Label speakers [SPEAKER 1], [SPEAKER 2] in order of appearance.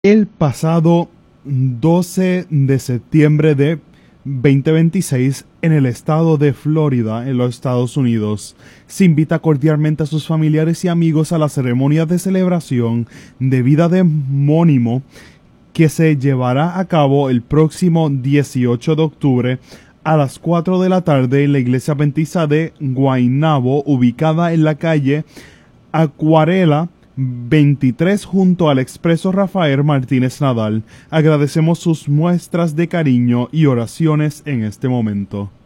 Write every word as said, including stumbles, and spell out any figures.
[SPEAKER 1] El pasado doce de septiembre de dos mil veintiséis, en el estado de Florida, en los Estados Unidos, se invita cordialmente a sus familiares y amigos a la ceremonia de celebración de vida de Mónimo, que se llevará a cabo el próximo dieciocho de octubre a las cuatro de la tarde en la iglesia adventista de Guaynabo, ubicada en la calle Acuarela veintitrés junto al expreso Rafael Martínez Nadal. Agradecemos sus muestras de cariño y oraciones en este momento.